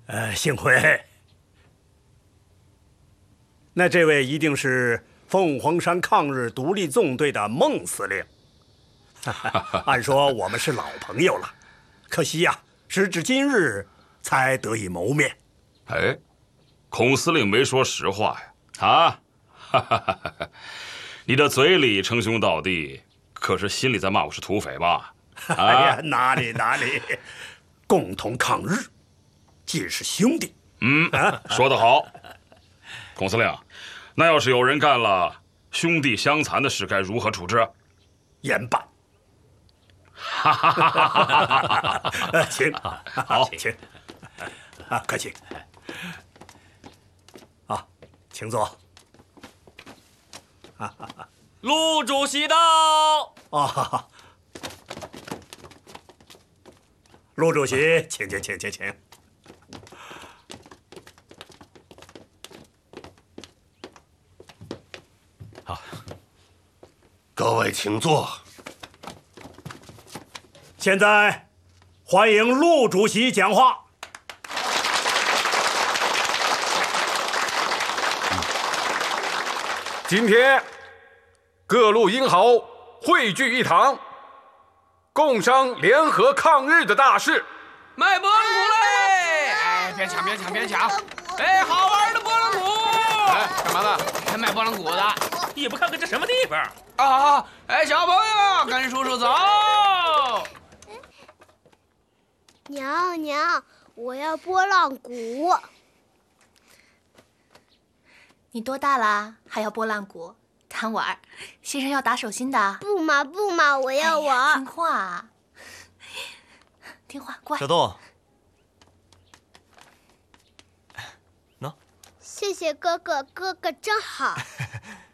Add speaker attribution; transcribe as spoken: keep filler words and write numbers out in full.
Speaker 1: 呃，幸会。那这位一定是凤凰山抗日独立纵队的孟司令。按说我们是老朋友了，可惜呀、啊，时至今日才得以谋面。
Speaker 2: 哎，孔司令没说实话呀！啊，哈哈哈哈！你的嘴里称兄道弟，可是心里在骂我是土匪吧？啊、
Speaker 1: 哎呀，哪里哪里，共同抗日，尽是兄弟。
Speaker 2: 嗯，说得好，孔司令。那要是有人干了兄弟相残的事，该如何处置？
Speaker 1: 严办。哈哈哈哈哈！请，好，请。啊，快请。啊，请坐。
Speaker 3: 陆主席到。
Speaker 1: 啊，陆主席，请请请请请。
Speaker 4: 好，各位请坐。
Speaker 1: 现在，欢迎陆主席讲话。
Speaker 5: 今天，各路英豪汇聚一堂，共商联合抗日的大事。
Speaker 3: 卖拨浪鼓嘞！哎，别抢，别抢，别抢！哎，好玩的拨浪鼓！
Speaker 5: 哎，干嘛呢？
Speaker 3: 卖拨浪鼓的，
Speaker 6: 也不看看这什么地方
Speaker 3: 啊！哎，小朋友，跟叔叔走。
Speaker 7: 娘娘，我要拨浪鼓。
Speaker 8: 你多大了，还要拨浪鼓？贪玩！先生要打手心的。
Speaker 7: 不嘛不嘛，我要玩。哎、
Speaker 8: 听话，听话，乖。
Speaker 6: 小豆，喏，
Speaker 7: 谢谢哥哥，哥哥真好。